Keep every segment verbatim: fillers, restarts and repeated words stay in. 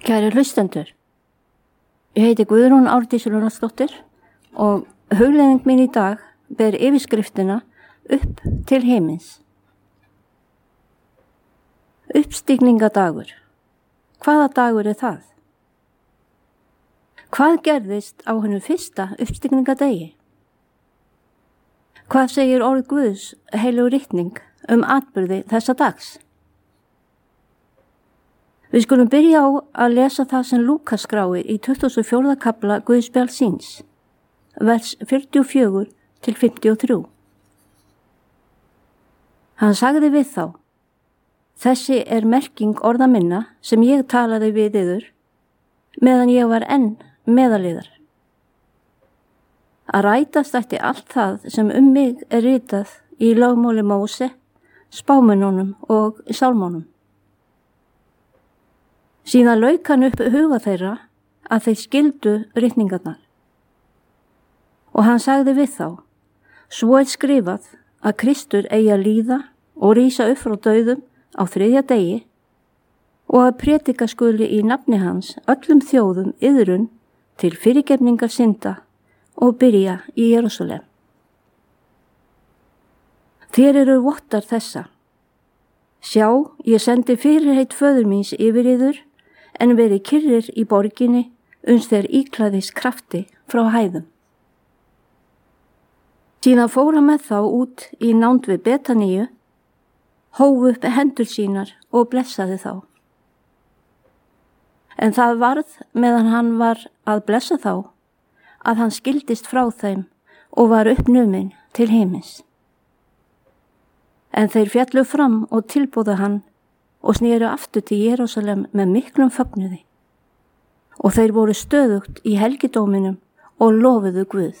Kæri hlustendur, ég heiti Guðrún Árdís Rúnarsdóttir og hugleiðing mín í dag ber yfirskriftina Upp til himins. Uppstigningadagur. Hvaða dagur er það? Hvað gerðist á hennu fyrsta uppstigningadegi? Hvað segir orð Guðs heilög ritning um atburði þessa dags? Við skulum byrja á að lesa það sem Lúkas skráir í tuttugasta og fjórða kafla Guðspjalls, vers fjörutíu og fjögur til fimmtíu og þrjú. Hann sagði við þá: Þessi er merking orða minna sem ég talaði við yður, meðan ég var enn meðaliðar. Að rætast ætti allt það sem um mig er ritað í lögmáli Móse, spámennunum og sálmónum. Síðan lauk hann upp huga þeirra að þeir skildu ritningarnar. Og hann sagði við þá: Svo er skrifað að Kristur eigi að líða og rísa upp frá dauðum á þriðja degi og að prédika skuli í nafni hans öllum þjóðum iðrun til fyrirgefningar synda og byrja í Jerúsalem. Þér eru vottar þessa. Sjá, ég sendi fyrirheit föður míns yfir yður, en verið kyrrir í borginni uns þeir íklæðis krafti frá hæðum. Síðan fór hann með þá út í nánd við Betaníu, hóf upp hendur sínar og blessaði þá. En það varð meðan hann var að blessa þá, að hann skildist frá þeim og var uppnuminn til himins. En þeir fjallu fram og tilbúðu hann og snéru aftur til Jerúsalem með miklum fögnuði. Og þeir voru stöðugt í helgidóminum og lofuðu Guð.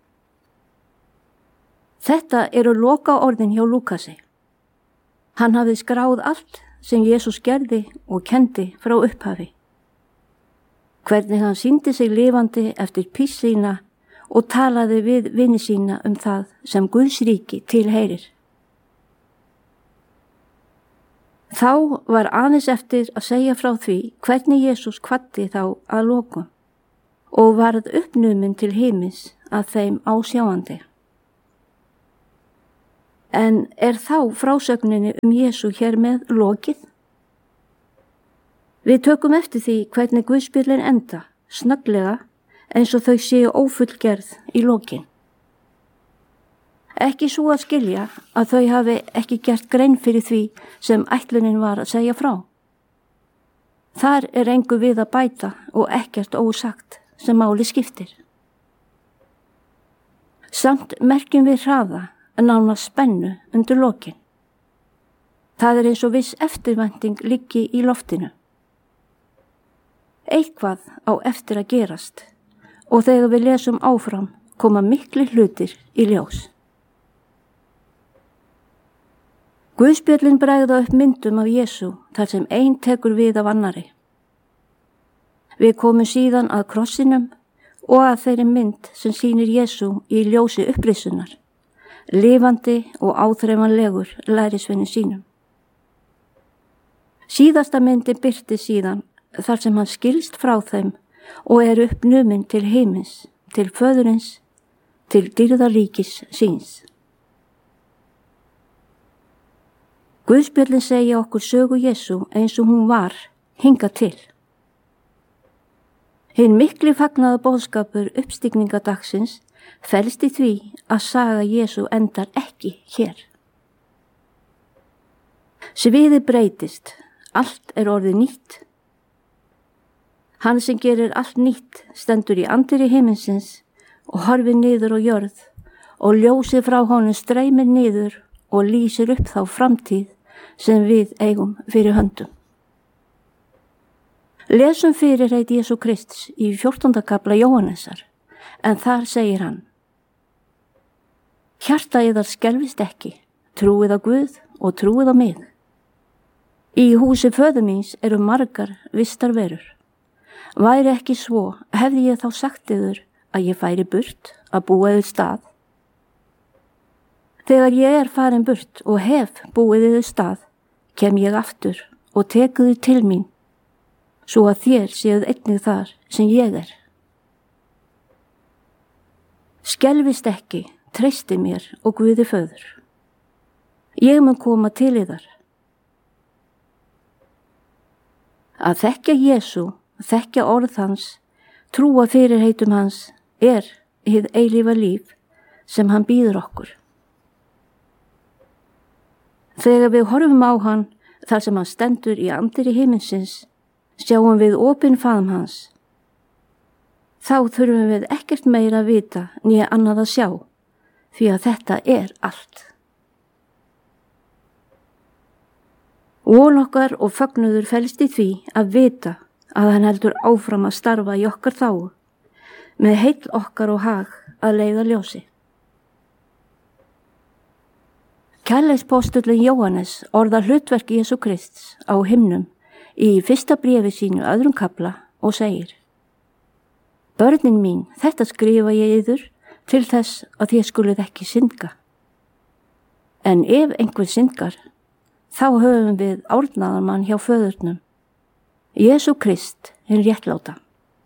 Þetta eru loka orðin hjá Lúkasi. Hann hafði skráð allt sem Jesús gerði og kendi frá upphafi. Hvernig hann sýndi sig lifandi eftir píss sína og talaði við vini sína um það sem Guðs ríki tilheyrir. Þá var aðeins eftir að segja frá því hvernig Jesús kvaddi þá að lokum og varð uppnuminn til himins að þeim ásjáandi. En er þá frásögninni um Jesú hér með lokið? Við tökum eftir því hvernig Guðspjöllin enda, snögglega, eins og þau séu ófullgerð í lokin. Ekki svo að skilja að þau hafi ekki gert grein fyrir því sem ætlunin var að segja frá. Þar er engu við að bæta og ekkert ósagt sem máli skiptir. Samt merkjum við hraða að nána spennu undir lokin. Það er eins og viss eftirvænting liggi í loftinu. Eitthvað á eftir að gerast og þegar við lesum áfram koma miklir hlutir í ljós. Guðspjöllin bregða upp myndum af Jesú þar sem ein tekur við af annari. Við komum síðan að krossinum og að þeirri mynd sem sýnir Jesú í ljósi upprisunar, lifandi og áþreifanlegur lærisveini sínum. Síðasta myndin birti síðan þar sem hann skilst frá þeim og er uppnuminn til himins, til föðurins, til dýrðaríkis síns. Guðspjöllin segja okkur sögu Jesú eins og hún var hingað til. Hinn mikli fagnaða boðskapur uppstigningadagsins felst í því að saga Jesú endar ekki hér. Sviðið breytist, allt er orðið nýtt. Hann sem gerir allt nýtt stendur í anddyri himinsins og horfir niður á jörð og ljósið frá honum streymir niður og lýsir upp þá framtíð sem við eigum fyrir höndum. Lesum fyrirheit Jesú Krists í fjórtánda kafla Jóhannesar, en þar segir hann: Hjarta yðar skelfist ekki, trúið á Guð og trúið á mig. Í húsi föður míns eru margar vistarverur. Væri ekki svo, hefði ég þá sagt yður að ég færi burt að búa yður stað. Þegar ég er farin burt og hef búið yður stað, kem ég aftur og tek yður til mín, svo að þér séuð einnig þar sem ég er. Skelfist ekki, treysti mér og Guði föður. Ég mun koma til yðar. Að þekkja Jesú, þekkja orð hans, trúa fyrirheitum hans er hið eilífa líf sem hann býður okkur. Þegar við horfum á hann þar sem hann stendur í anddyri himinsins, sjáum við opinn faðm hans. Þá þurfum við ekkert meira að vita né annað að sjá, því að þetta er allt. Von okkar og fögnuður felst í því að vita að hann heldur áfram að starfa í okkar þágu, með heill okkar og hag að leiða ljósi. Kærleikspostullinn Jóhannes orðar hlutverk Jesú Krists á himnum í fyrsta bréfi sínu öðrum kafla og segir: Börnin mín, þetta skrifa ég yður til þess að þér skuluð ekki syndga. En ef einhver syndgar, þá höfum við árnaðarmann hjá föðurnum, Jesú Krist, hinn réttláta.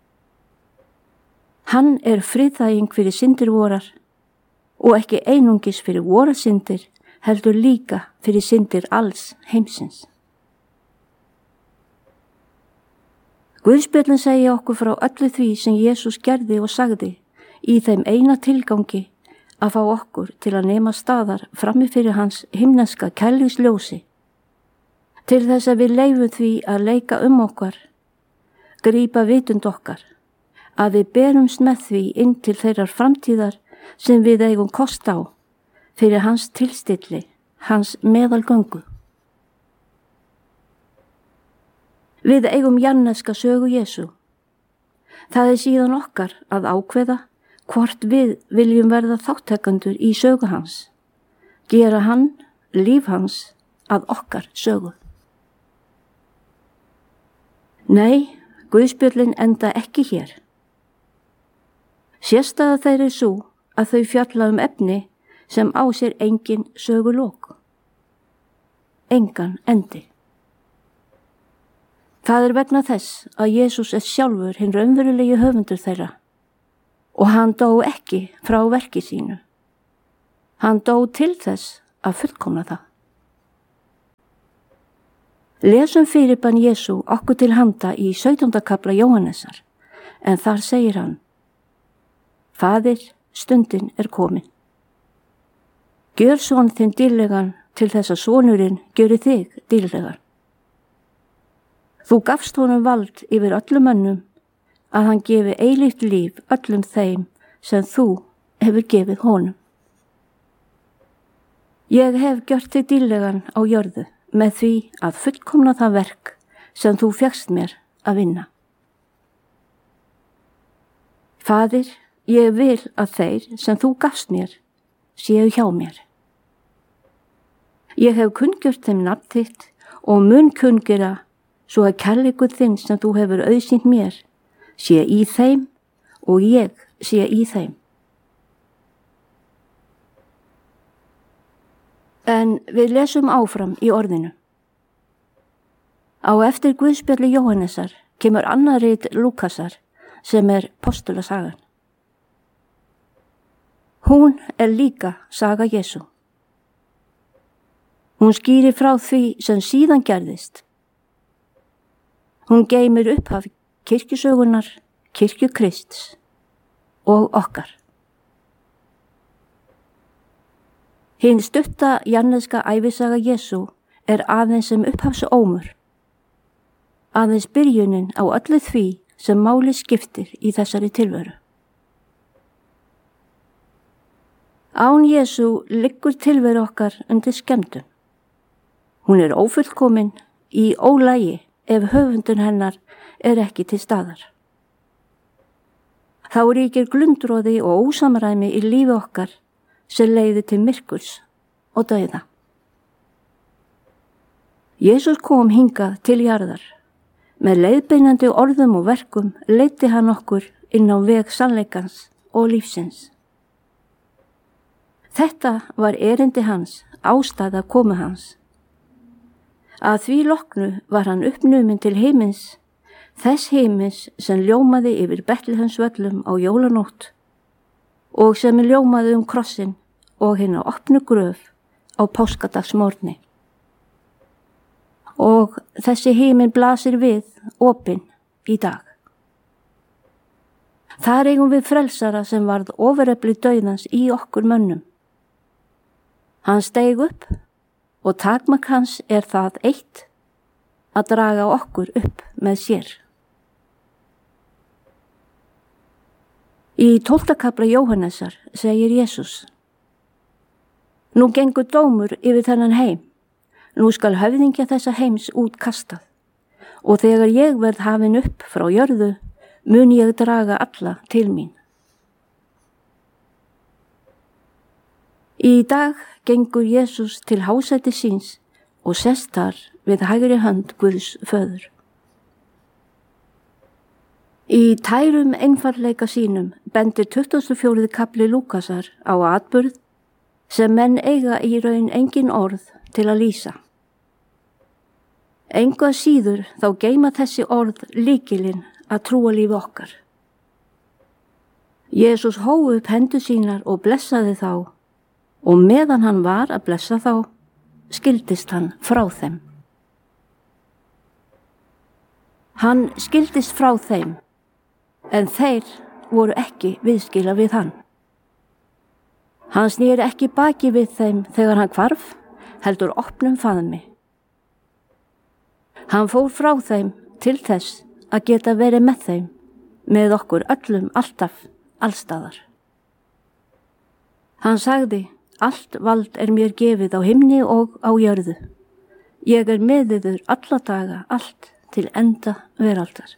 Hann er friðþæging fyrir syndir vorar og ekki einungis fyrir vorar syndir, heldur líka fyrir syndir alls heimsins. Guðspjöllin segja okkur frá öllu því sem Jesús gerði og sagði í þeim eina tilgangi að fá okkur til að nema staðar frammi fyrir hans himneska kærleiksljósi, til þess að við leifum því að leika um okkar, grípa vitund okkar, að við berumst með því inn til þeirrar framtíðar sem við eigum kost á, fyrir hans tilstilli, hans meðalgöngu. Við eigum janneska sögu Jesú. Það er síðan okkar að ákveða hvort við viljum verða þátttakendur í sögu hans, gera hann, líf hans, að okkar sögu. Nei, Guðspjöllin enda ekki hér. Sérstæða þeir er svo að þau fjalla um efni sem á sér engin sögulok. Engan endi. Það er vegna þess að Jesús er sjálfur hinn raunverulegi höfundur þeirra og hann dó ekki frá verki sínu. Hann dó til þess að fullkomna það. Lesum fyrirbann Jesú okkur til handa í sautjánda kafla Jóhannesar, en þar segir hann: Faðir, stundin er komin. Gjör son þinn dýrlegan til þess að sonurinn gjöri þig dýrlegan. Þú gafst honum vald yfir öllum mönnum að hann gefi eilíft líf öllum þeim sem þú hefur gefið honum. Ég hef gjört þig dýrlegan á jörðu með því að fullkomna það verk sem þú fékkst mér að vinna. Faðir, ég vil að þeir sem þú gafst mér séu hjá mér. Ég hef kunngjört þeim nafn þitt og mun kunngera svo að kærleikur þinn sem þú hefur auðsýnt mér sé í þeim og ég sé í þeim. En við lesum áfram í orðinu. Á eftir Guðspjalli Jóhannesar kemur annað rit Lúkasar sem er postulasagan. Hún er líka saga Jesú. Hún skýrir frá því sem síðan gerðist. Hún geymir upphaf kirkjusögunar, kirkju Krists og okkar. Hinn stutta janneska ævisaga Jesú er aðeins sem upphafsómur, aðeins byrjunin á öllu því sem máli skiptir í þessari tilveru. Án Jesú liggur tilveru okkar undir skemmdum. Hún er ófullkomin í ólagi ef höfundun hennar er ekki til staðar. Þá ríkir glundroði og ósamræmi í lífi okkar sem leiðir til myrkurs og dauða. Jesús kom hingað til jarðar. Með leiðbeinandi orðum og verkum leiddi hann okkur inn á veg sannleikans og lífsins. Þetta var erindi hans, ástæða komu hans. Að því loknu var hann uppnuminn til himins, þess himins sem ljómaði yfir Betleheimsvöllum á jólanótt og sem ljómaði um krossin og hina opnu gröf á páskadagsmorgni. Og þessi himin blasir við opinn í dag. Þar eigum við frelsara sem varð ofurefli dauðans í okkur mönnum. Hann steig upp og takmark hans er það eitt að draga okkur upp með sér. Í tólfta kafla Jóhannesar segir Jesús: Nú gengur dómur yfir þennan heim, nú skal höfðingja þessa heims útkastað, og þegar ég verð hafin upp frá jörðu, mun ég draga alla til mín. Í dag gengur Jesús til hásæti síns og sest þar við hægri hönd Guðs föður. Í tærum einfaldleika sínum bendir tuttugasta og fjórði kafli Lúkasar á atburð sem menn eiga í raun engin orð til að lýsa. Engu að síður þá geyma þessi orð lykilinn að trúa lífi okkar. Jesús hóf upp hendur sínar og blessaði þá, og meðan hann var að blessa þá, skildist hann frá þeim. Hann skildist frá þeim, en þeir voru ekki viðskila við hann. Hann snýr ekki baki við þeim þegar hann hvarf, heldur opnum faðmi. Hann fór frá þeim til þess að geta verið með þeim, með okkur öllum alltaf, allstaðar. Hann sagði: Allt vald er mér gefið á himni og á jörðu. Ég er með yður alla daga, allt til enda veraldar.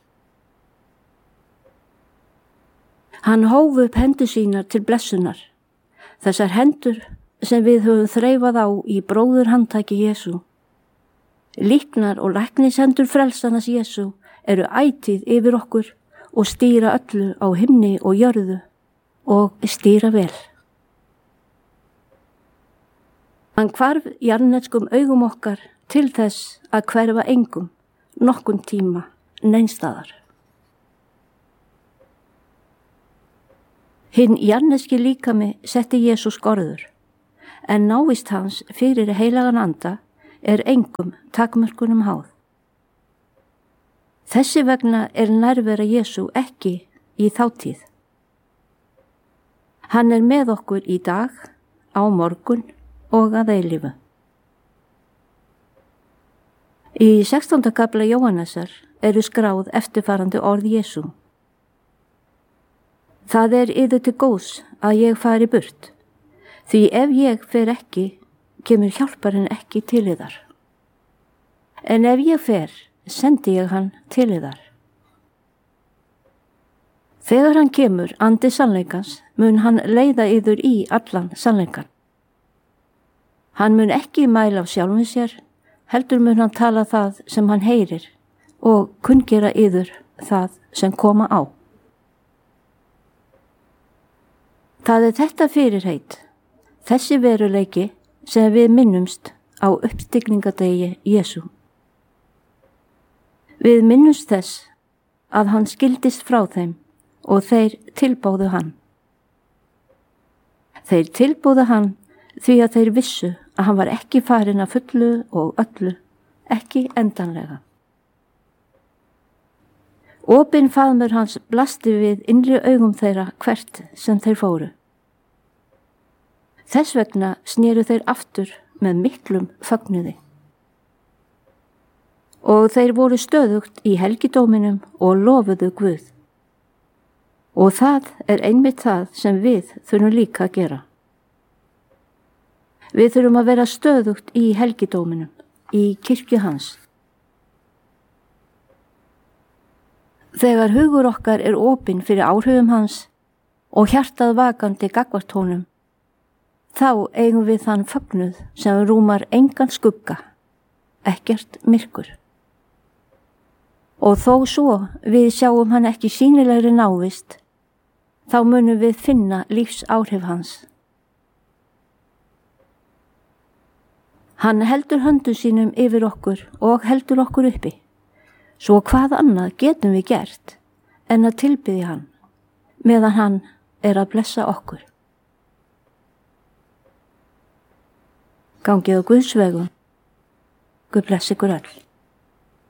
Hann hóf upp hendur sínar til blessunar, þessar hendur sem við höfum þreifað á í bróðurhandtaki Jesú. Líknar og læknishendur frelsanas Jesú eru ætíð yfir okkur og stýra öllu á himni og jörðu og stýra vel. Hann hvarf jarðneskum augum okkar til þess að hverfa engum, nokkun tíma, neinstaðar. Hinn jarðneski líkami setti Jesú skorður, en návist hans fyrir heilagan anda er engum takmörkunum háð. Þessi vegna er nærvera Jesú ekki í þátíð. Hann er með okkur í dag, á morgun og að eilífu. Í sextánda kafla Jóhannesar eru skráð eftirfarandi orð Jesú: Það er yður til góðs að ég fari burt, því ef ég fer ekki, kemur hjálparinn ekki til yðar. En ef ég fer, sendi ég hann til yðar. Þegar hann kemur, andi sannleikans, mun hann leiða yður í allan sannleikan. Hann mun ekki mæla á sjálfum sér, heldur mun hann tala það sem hann heyrir og kunngera yður það sem koma á. Það er þetta fyrirheit, þessi veruleiki sem við minnumst á uppstigningadegi Jesú. Við minnumst þess að hann skildist frá þeim og þeir tilbáðu hann. Þeir tilbáðu hann því að þeir vissu að hann var ekki farinn að fullu og öllu, ekki endanlega. Opinn faðmur hans blasti við innri augum þeirra hvert sem þeir fóru. Þess vegna sneru þeir aftur með miklum fögnuði. Og þeir voru stöðugt í helgidóminum og lofuðu Guð. Og það er einmitt það sem við þurfum líka að gera. Við þurfum að vera stöðugt í helgidóminum, í kirkju hans. Þegar hugur okkar er opinn fyrir áhrifum hans og hjartað vakandi gagnvart honum, þá eigum við þann fögnuð sem rúmar engan skugga, ekkert myrkur. Og þó svo við sjáum hann ekki sýnilegri návist, þá munum við finna lífsáhrif hans. Hann heldur höndum sínum yfir okkur og heldur okkur uppi, Svo hvað annað getum við gert en að tilbiðja hann meðan hann er að blessa okkur. Gangið á Guðs vegum. Guð blessi ykkur öll.